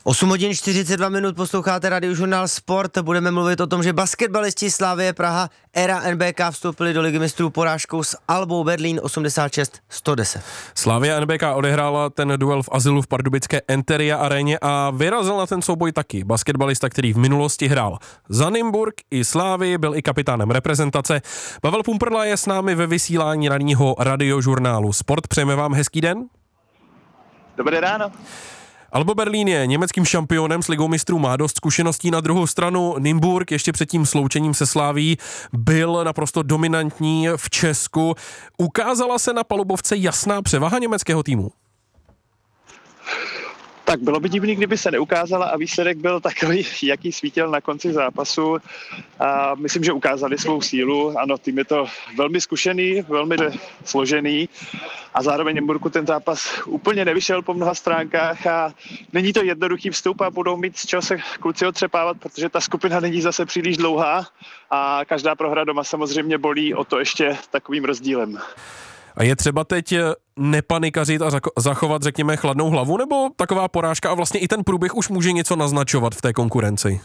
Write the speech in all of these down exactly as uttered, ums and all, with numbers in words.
osm hodin čtyřicet dva minut, posloucháte Radiožurnál Sport. Budeme mluvit o tom, že basketbalisti Slavie Praha éra N B K vstoupili do Ligy mistrů porážkou s Albou Berlín osmdesát šest sto deset. Slavia N B K odehrála ten duel v azylu v pardubické Enteria aréně a vyrazil na ten souboj taky basketbalista, který v minulosti hrál za Nymburk i Slavii, byl i kapitánem reprezentace. Pavel Pumprla je s námi ve vysílání ranního Radiožurnálu Sport. Přejeme vám hezký den. Dobré ráno. Alba Berlín je německým šampionem s Ligou mistrů, má dost zkušeností. Na druhou stranu Nymburk ještě před tím sloučením se Slavií byl naprosto dominantní v Česku. Ukázala se na palubovce jasná převaha německého týmu? Tak bylo by divný, kdyby se neukázala a výsledek byl takový, jaký svítil na konci zápasu. A myslím, že ukázali svou sílu. Ano, tým je to velmi zkušený, velmi složený a zároveň Nymburku ten zápas úplně nevyšel po mnoha stránkách a není to jednoduchý vstup a budou mít z čeho se kluci otřepávat, protože ta skupina není zase příliš dlouhá a každá prohra doma samozřejmě bolí, o to ještě takovým rozdílem. A je třeba teď nepanikařit a zachovat, řekněme, chladnou hlavu, nebo taková porážka a vlastně i ten průběh už může něco naznačovat v té konkurenci?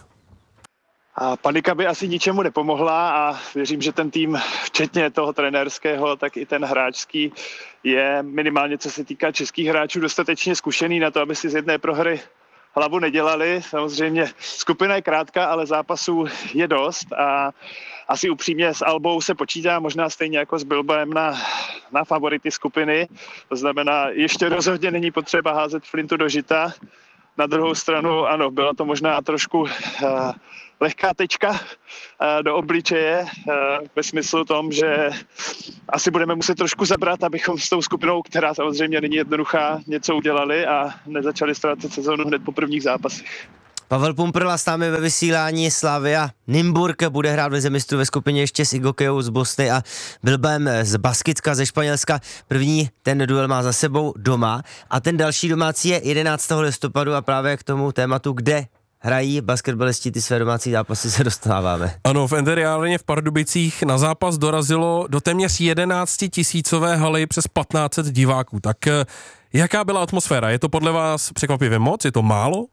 A panika by asi ničemu nepomohla a věřím, že ten tým, včetně toho trenérského, tak i ten hráčský, je minimálně co se týká českých hráčů dostatečně zkušený na to, aby si z jedné prohry hlavu nedělali. Samozřejmě skupina je krátká, ale zápasů je dost a asi upřímně s Albou se počítá možná stejně jako s Bilbaem na, na favority skupiny. To znamená, ještě rozhodně není potřeba házet flintu do žita. Na druhou stranu, ano, byla to možná trošku uh, lehká tečka uh, do obličeje uh, ve smyslu tom, že asi budeme muset trošku zabrat, abychom s tou skupinou, která samozřejmě není jednoduchá, něco udělali a nezačali ztrácet sezónu hned po prvních zápasech. Pavel Pumprla s námi ve vysílání. Slavia Nymburk bude hrát v Lize mistrů ve skupině ještě s Igokejou z Bosny a Bilbem z Baskicka ze Španělska. První ten duel má za sebou doma a ten další domácí je jedenáctého listopadu a právě k tomu tématu, kde hrají basketbalisti ty své domácí zápasy, se dostáváme. Ano, v Enteria aréně v Pardubicích na zápas dorazilo do téměř jedenáctitisícové haly přes patnáct set diváků. Tak jaká byla atmosféra? Je to podle vás překvapivě moc? Je to málo?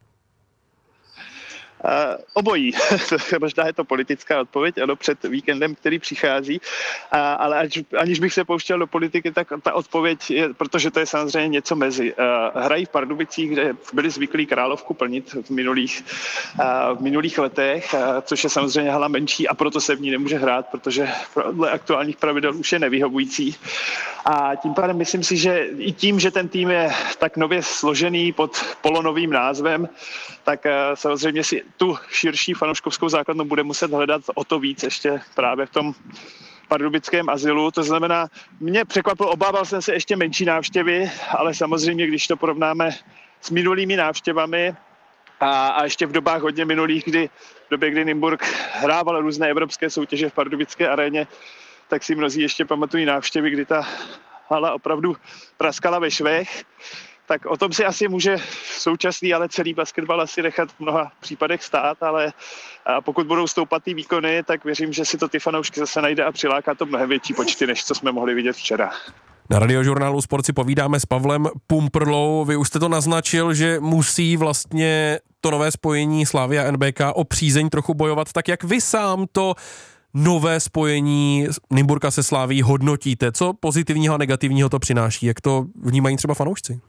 Uh, obojí. Možná je to politická odpověď, ano, před víkendem, který přichází, uh, ale aniž, aniž bych se pouštěl do politiky, tak ta odpověď je, protože to je samozřejmě něco mezi. Uh, hrají v Pardubicích, kde byli zvyklí Královku plnit v minulých, uh, v minulých letech, uh, což je samozřejmě hala menší a proto se v ní nemůže hrát, protože podle aktuálních pravidel už je nevyhovující. A tím pádem myslím si, že i tím, že ten tým je tak nově složený pod polonovým názvem, tak uh, samozřejmě si tu širší fanouškovskou základnu bude muset hledat o to víc ještě právě v tom pardubickém azylu. To znamená, mě překvapilo, obával jsem se ještě menší návštěvy, ale samozřejmě, když to porovnáme s minulými návštěvami a, a ještě v dobách hodně minulých, kdy v době, kdy Nymburk hrával různé evropské soutěže v pardubické aréně, tak si mnozí ještě pamatují návštěvy, kdy ta hala opravdu praskala ve švech. Tak o tom si asi může současný, ale celý basketbal asi nechat v mnoha případech stát, ale pokud budou stoupat ty výkony, tak věřím, že si to ty fanoušky zase najde a přiláká to mnohem větší počty, než co jsme mohli vidět včera. Na Radiožurnálu Sport si povídáme s Pavlem Pumprlou. Vy už jste to naznačil, že musí vlastně to nové spojení Slavia N B K o přízeň trochu bojovat, tak jak vy sám to nové spojení Nymburka se Slavií hodnotíte? Co pozitivního a negativního to přináší? Jak to vnímají třeba fanoušci?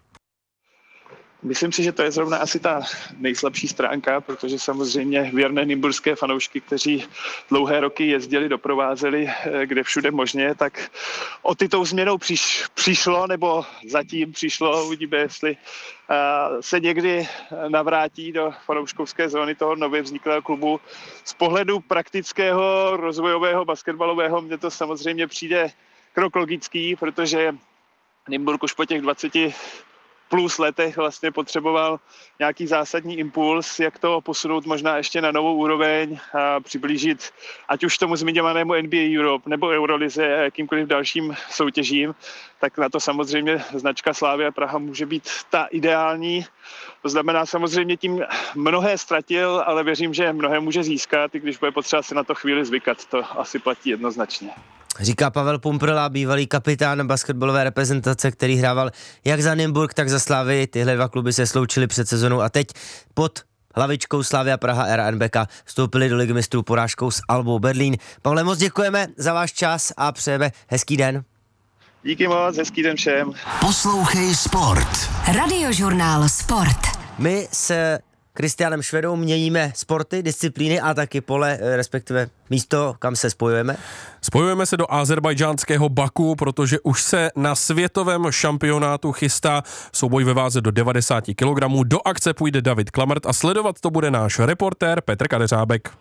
Myslím si, že to je zrovna asi ta nejslabší stránka, protože samozřejmě věrné nymburské fanoušky, kteří dlouhé roky jezdili, doprovázeli kde všude možně, tak o ty tou změnou přiš, přišlo, nebo zatím přišlo, uvidíme, jestli uh, se někdy navrátí do fanouškovské zóny toho nově vzniklého klubu. Z pohledu praktického, rozvojového, basketbalového mně to samozřejmě přijde krok logický, protože Nymburk už po těch dvaceti plus letech vlastně potřeboval nějaký zásadní impuls, jak to posunout možná ještě na novou úroveň a přiblížit ať už tomu zmiňovanému N B A Europe nebo Eurolize a jakýmkoliv dalším soutěžím, tak na to samozřejmě značka Slavia Praha může být ta ideální. To znamená, samozřejmě tím mnohé ztratil, ale věřím, že mnohé může získat, i když bude potřeba si na to chvíli zvykat. To asi platí jednoznačně. Říká Pavel Pumprla, bývalý kapitán basketbalové reprezentace, který hrával jak za Nymburk, tak za Slavii. Tyhle dva kluby se sloučily před sezónou a teď pod hlavičkou Slavia Praha R N B K vstoupili do Ligy mistrů porážkou s Albou Berlín. Pavle, moc děkujeme za váš čas a přejeme hezký den. Díky moc, hezký den všem. Poslouchej Sport. Radiožurnál Sport. My se Kristianem Švedou měníme sporty, disciplíny a taky pole, respektive místo, kam se spojujeme. Spojujeme se do azerbajdžánského Baku, protože už se na světovém šampionátu chystá souboj ve váze do devadesát kilogramů. Do akce půjde David Klamrt a sledovat to bude náš reportér Petr Kadeřábek.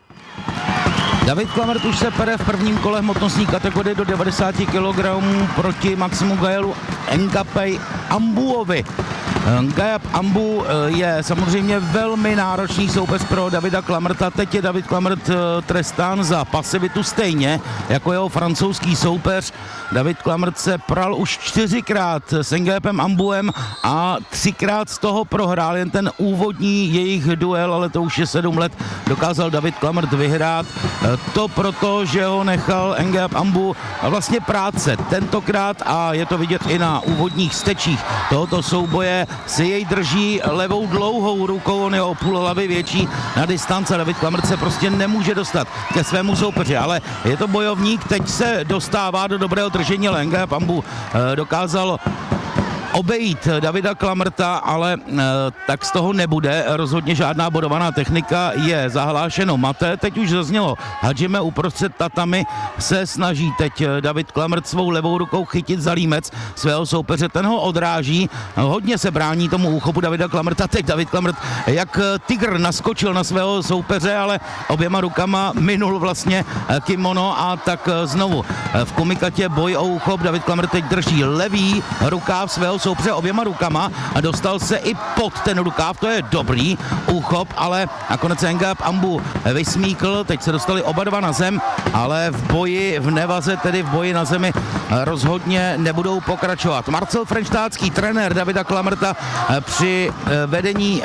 David Klamrt už se pere v prvním kole hmotnostní kategorie do devadesát kilogramů proti Maximu Gajelu Ngapej Ambuovi. Ngajab Ambu je samozřejmě velmi náročný soupeř pro Davida Klamrta. Teď je David Klamrt trestán za pasivitu stejně jako jeho francouzský soupeř. David Klamrt se pral už čtyřikrát s Ngajabem Ambuem a třikrát z toho prohrál. Jen ten úvodní jejich duel, ale to už je sedm let, dokázal David Klamrt vyhrát. To proto, že ho nechal Ngajab Ambu vlastně práce tentokrát a je to vidět i na úvodních stečích tohoto souboje. Si jej drží levou dlouhou rukou, on je o půl hlavy větší na distanci. David Klamrt se prostě nemůže dostat ke svému soupeři, ale je to bojovník, teď se dostává do dobrého držení, ale Ngajab Ambu eh, dokázal obejít Davida Klamrta, ale e, tak z toho nebude. Rozhodně žádná bodovaná technika, je zahlášeno mate. Teď už zaznělo Hadžime uprostřed tatami se snaží teď David Klamrt svou levou rukou chytit za límec svého soupeře. Ten ho odráží, hodně se brání tomu úchopu Davida Klamrta. Teď David Klamrt jak tygr naskočil na svého soupeře, ale oběma rukama minul vlastně kimono a tak znovu v komikatě boj o úchop. David Klamrt teď drží levý rukáv svého soupeře oběma rukama a dostal se i pod ten rukáv, to je dobrý úchop, ale nakonec Ngajab Ambu vysmíkl, teď se dostali oba dva na zem, ale v boji v nevaze, tedy v boji na zemi rozhodně nebudou pokračovat. Marcel Frenštátský, trenér Davida Klamrta, při vedení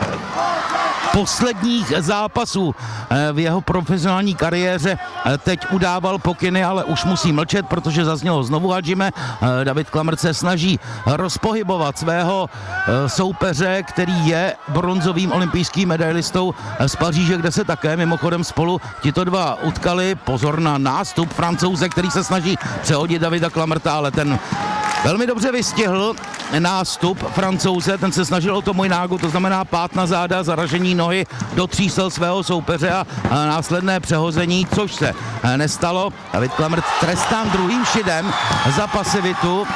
posledních zápasů v jeho profesionální kariéře teď udával pokyny, ale už musí mlčet, protože zaznělo znovu Hadžime. David Klamrt se snaží rozpohybovat svého soupeře, který je bronzovým olympijským medailistou z Paříže, kde se také mimochodem spolu tito dva utkali. Pozor na nástup Francouze, který se snaží přehodit Davida Klamrta, ale ten velmi dobře vystihl nástup Francouze, ten se snažil o to můj nágu, to znamená pát na záda, zaražení nohy do třísel svého soupeře a, a následné přehození, což se nestalo. David Klamrt trestán druhým šidem za pasivitu.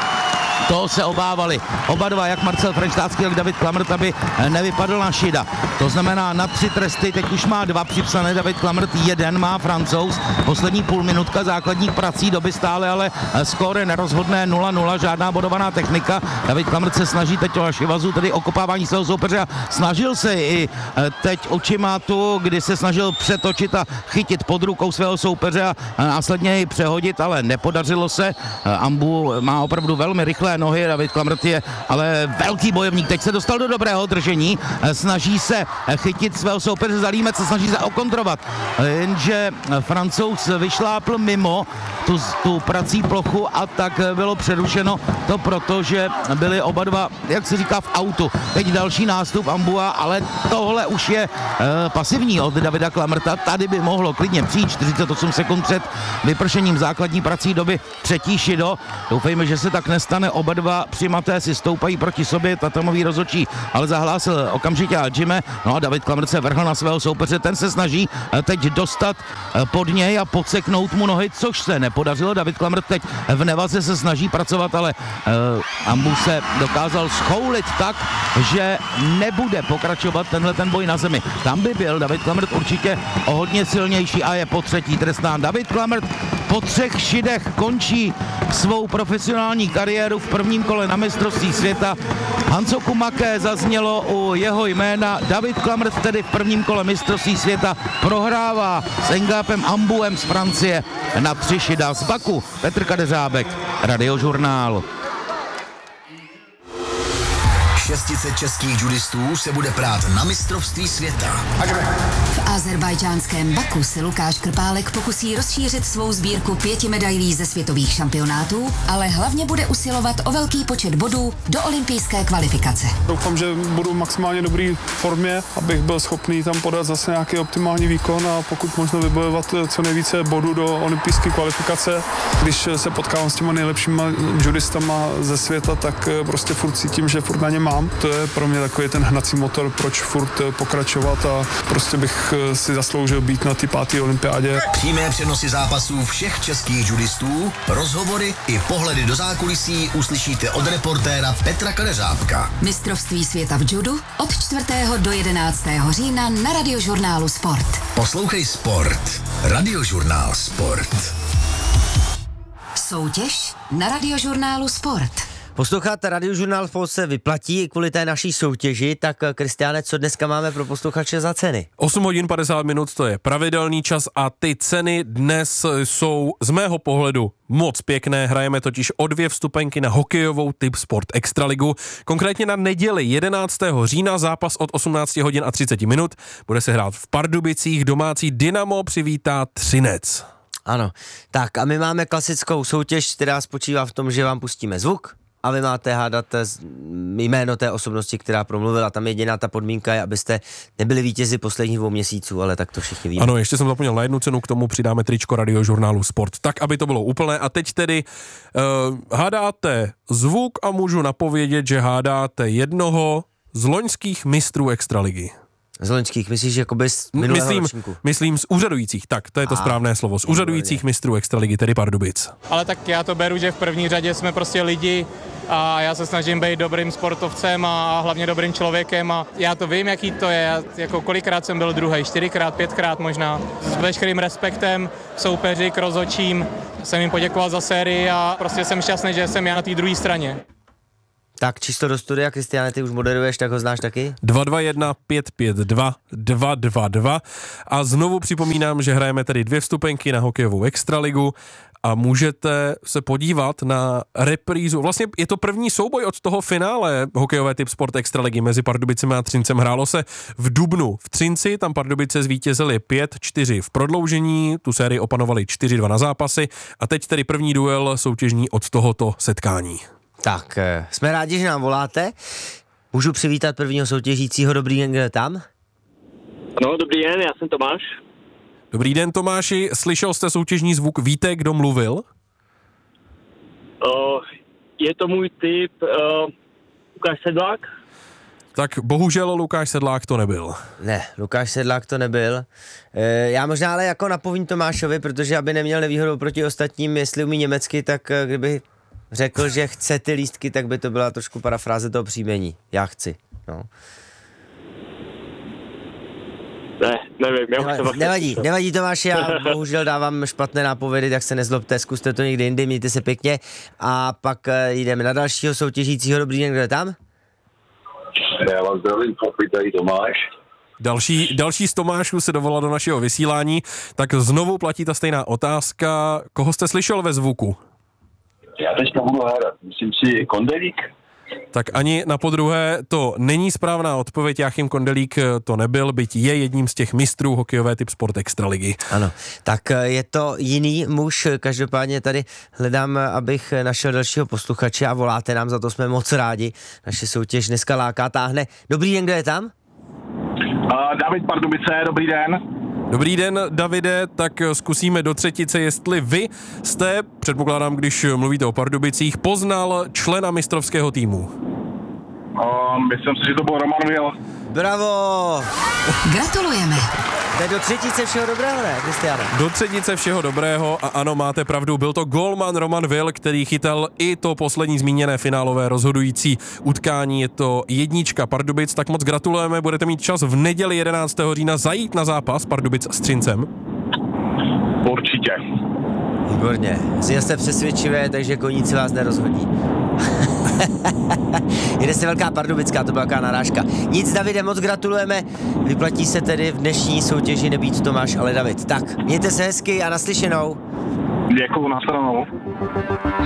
To se obávali oba dva, jak Marcel Frenštátský, tak David Klamrt, aby nevypadl na šida. To znamená na tři tresty, teď už má dva připsané David Klamrt, jeden má Francouz. Poslední půl minutka základních prací, doby stále, ale skóre nerozhodné nula nula, žádná bodovaná technika. David Klamrt se snaží teď o šivazu, tedy okopávání svého soupeře a snažil se i teď očimátu, kdy se snažil přetočit a chytit pod rukou svého soupeře a následně ji přehodit, ale nepodařilo se. Ambu má opravdu velmi rychlé nohy, David Klamrt je ale velký bojovník, teď se dostal do dobrého držení, snaží se chytit svého soupeře za límec, se snaží se okontrovat, jenže Francouz vyšlápl mimo tu, tu prací plochu a tak bylo přerušeno to proto, že byli oba dva, jak se říká, v autu. Teď další nástup Ambua, ale tohle už je uh, pasivní od Davida Klamrta, tady by mohlo klidně přijít čtyřicet osm sekund před vypršením základní prací doby třetí šido. Doufejme, že se tak nestane. Oba dva přimaté si stoupají proti sobě, tatamový rozhodčí ale zahlásil okamžitě Hadžime, no a David Klamrt se vrhl na svého soupeře, ten se snaží teď dostat pod něj a podseknout mu nohy, což se nepodařilo. David Klamrt teď v nevaze se snaží pracovat, ale uh, Ambu se dokázal schoulit tak, že nebude pokračovat tenhle ten boj na zemi. Tam by byl David Klamrt určitě o hodně silnější a je po třetí trestán. David Klamrt po třech šidech končí svou profesionální kariéru v prvním kole na mistrovství světa. Hanco Kumake zaznělo u jeho jména. David Klamrt tedy v prvním kole mistrovství světa prohrává s Ngajabem Ambuem z Francie na tři šida z Baku. Petr Kadeřábek, Radiožurnál. šestice českých judistů se bude prát na mistrovství světa. V azerbajdžánském Baku se Lukáš Krpálek pokusí rozšířit svou sbírku pěti medailí ze světových šampionátů, ale hlavně bude usilovat o velký počet bodů do olympijské kvalifikace. Doufám, že budu v maximálně dobré formě, abych byl schopný tam podat zase nějaký optimální výkon a pokud možno vybojovat co nejvíce bodů do olympijské kvalifikace. Když se potkávám s těma nejlepšíma judistama ze světa, tak prostě furt cítím, že furt na ně mám. To je pro mě takový ten hnací motor, proč furt pokračovat a prostě bych si zasloužil být na té páté olympiádě. Přímé přenosy zápasů všech českých judistů, rozhovory i pohledy do zákulisí uslyšíte od reportéra Petra Kadeřábka. Mistrovství světa v judu od čtvrtého do jedenáctého října na Radiožurnálu Sport. Poslouchej Sport. Radiožurnál Sport. Soutěž na Radiožurnálu Sport. Poslouchat Radiožurnál Sport se vyplatí kvůli té naší soutěži, tak Kristiáne, co dneska máme pro posluchače za ceny? osm hodin padesát minut, to je pravidelný čas a ty ceny dnes jsou z mého pohledu moc pěkné. Hrajeme totiž o dvě vstupenky na hokejovou Tip Sport Extraligu. Konkrétně na neděli jedenáctého října zápas od osmnáct hodin a třicet minut. Bude se hrát v Pardubicích, domácí Dynamo přivítá Třinec. Ano, tak a my máme klasickou soutěž, která spočívá v tom, že vám pustíme zvuk a vy máte hádat jméno té osobnosti, která promluvila. Tam jediná ta podmínka je, abyste nebyli vítězi posledních dvou měsíců, ale tak to všichni víme. Ano, ještě jsem zapomněl na jednu cenu, k tomu přidáme tričko Radiožurnálu Sport, tak aby to bylo úplné. A teď tedy uh, hádáte zvuk a můžu napovědět, že hádáte jednoho z loňských mistrů Extraligy. Z loňských, myslíš, jakoby z minulého myslím, ročníku? Myslím z úřadujících, tak to je to a, správné slovo, z úřadujících mistrů Extraligy, tedy Pardubic. Ale tak já to beru, že v první řadě jsme prostě lidi a já se snažím být dobrým sportovcem a hlavně dobrým člověkem a já to vím, jaký to je, já, jako kolikrát jsem byl druhý, čtyřikrát, pětkrát možná. S veškerým respektem soupeři k rozhodčím jsem jim poděkoval za sérii a prostě jsem šťastný, že jsem já na té druhé straně. Tak číslo do studia, Kristiáne, ty už moderuješ, tak ho znáš taky? dva dva jedna pět pět dva dva dva dva a znovu připomínám, že hrajeme tedy dvě vstupenky na hokejovou Extraligu a můžete se podívat na reprízu. Vlastně je to první souboj od toho finále hokejové Tip Sport Extraligy mezi Pardubicemi a Třincem. Hrálo se v dubnu v Třinci, tam Pardubice zvítězili pět čtyři v prodloužení, tu sérii opanovali čtyři dva na zápasy a teď tedy první duel soutěžní od tohoto setkání. Tak, jsme rádi, že nám voláte. Můžu přivítat prvního soutěžícího. Dobrý den, kde je tam? Ano, dobrý den, já jsem Tomáš. Dobrý den, Tomáši. Slyšel jste soutěžní zvuk? Víte, kdo mluvil? Uh, je to můj typ uh, Lukáš Sedlák. Tak bohužel Lukáš Sedlák to nebyl. Ne, Lukáš Sedlák to nebyl. E, já možná ale jako napovím Tomášovi, protože aby neměl nevýhodu proti ostatním, jestli umí německy, tak kdyby řekl, že chce ty lístky, tak by to byla trošku parafráze toho příjmení. Já chci. No. Ne, nevím. Já nevadí, vlastně nevadí, nevadí Tomáši, já bohužel dávám špatné nápovědy, tak se nezlobte, zkuste to někdy jindy, mějte se pěkně a pak jdeme na dalšího soutěžícího. Dobrý den, kdo je tam? Já vás zdravím, tady Tomáš. Další, další z Tomášů se dovolal do našeho vysílání, tak znovu platí ta stejná otázka. Koho jste slyšel ve zvuku? Já teďka budu hádat, myslím si Kondelík. Tak ani na podruhé to není správná odpověď, Jáchym Kondelík to nebyl, byť je jedním z těch mistrů hokejové Tip Sport Extraligy. Ano, tak je to jiný muž, každopádně tady hledám, abych našel dalšího posluchače a voláte nám, za to jsme moc rádi. Naše soutěž dneska láká, táhne. Dobrý den, kdo je tam? Uh, David Pardubice, dobrý den. Dobrý den, Davide, tak zkusíme do třetice, jestli vy jste, předpokládám, když mluvíte o Pardubicích, poznal člena mistrovského týmu. Um, myslím si, že to byl Roman Vil. Bravo! Gratulujeme. Tak do třetice všeho dobrého, ne, Kristiáne? Do třetice všeho dobrého a ano, máte pravdu, byl to golman Roman Vil, který chytal i to poslední zmíněné finálové rozhodující utkání. Je to jednička Pardubic, tak moc gratulujeme, budete mít čas v neděli jedenáctého října zajít na zápas Pardubic s Třincem. Určitě. Výborně, zně jste přesvědčivé, takže koníci vás nerozhodí. Jede se velká Pardubická, to byla velká narážka. Nic, Davide, moc gratulujeme. Vyplatí se tedy v dnešní soutěži nebýt Tomáš, ale David. Tak, mějte se hezky a naslyšenou. Děkuju, nashledanou.